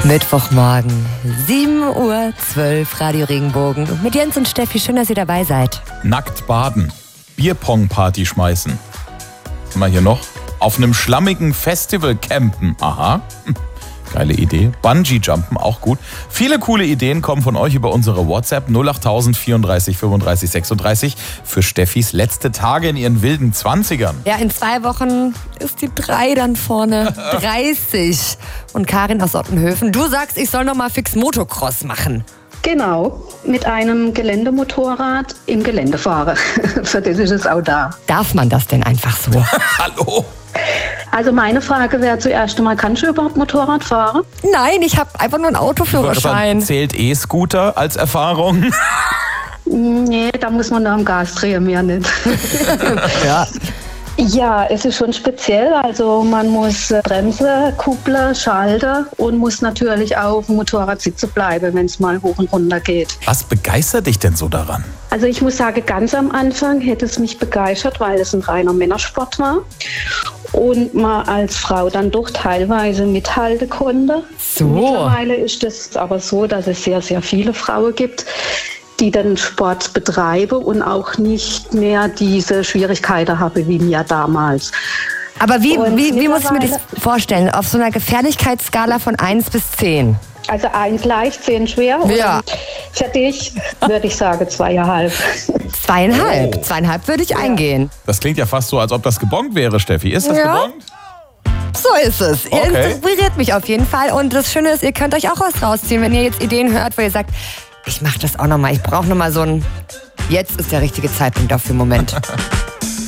Mittwochmorgen, 7:12 Uhr, Radio Regenbogen. Mit Jens und Steffi, schön, dass ihr dabei seid. Nackt baden, Bierpong-Party schmeißen. Was haben wir hier noch? Auf einem schlammigen Festival campen. Aha, geile Idee. Bungee-Jumpen, auch gut. Viele coole Ideen kommen von euch über unsere WhatsApp 08000 34 35 36 für Steffis letzte Tage in ihren wilden 20ern. Ja, in 2 Wochen ist die 3 dann vorne. 30. Und Karin aus Ottenhöfen, du sagst, ich soll noch mal fix Motocross machen. Genau, mit einem Geländemotorrad im Gelände fahre. Für das ist es auch da. Darf man das denn einfach so? Hallo? Also meine Frage wäre zuerst einmal, kannst du überhaupt Motorrad fahren? Nein, ich habe einfach nur einen Autoführerschein. Zählt E-Scooter als Erfahrung? Nee, da muss man noch am Gas drehen, mehr nicht. Ja. Ja, es ist schon speziell. Also man muss Bremse, Kuppler, Schalter und muss natürlich auch auf dem Motorrad sitzen bleiben, wenn es mal hoch und runter geht. Was begeistert dich denn so daran? Also ich muss sagen, ganz am Anfang hätte es mich begeistert, weil es ein reiner Männersport war und man als Frau dann doch teilweise mithalten konnte. So. Mittlerweile ist es aber so, dass es sehr, sehr viele Frauen gibt, die den Sport betreiben und auch nicht mehr diese Schwierigkeiten haben wie mir damals. Aber wie muss ich mir das vorstellen? Auf so einer Gefährlichkeitsskala von 1 bis 10? Also 1 leicht, 10 schwer. Ja. Und für dich würde ich sagen 2,5. 2,5. 2,5 würde ich eingehen. Das klingt ja fast so, als ob das gebongt wäre, Steffi. Ist das gebongt? So ist es. Ihr Okay. inspiriert mich auf jeden Fall. Und das Schöne ist, ihr könnt euch auch was rausziehen, wenn ihr jetzt Ideen hört, wo ihr sagt, ich mache das auch nochmal. Ich brauche nochmal so ein... Jetzt ist der richtige Zeitpunkt dafür. Moment.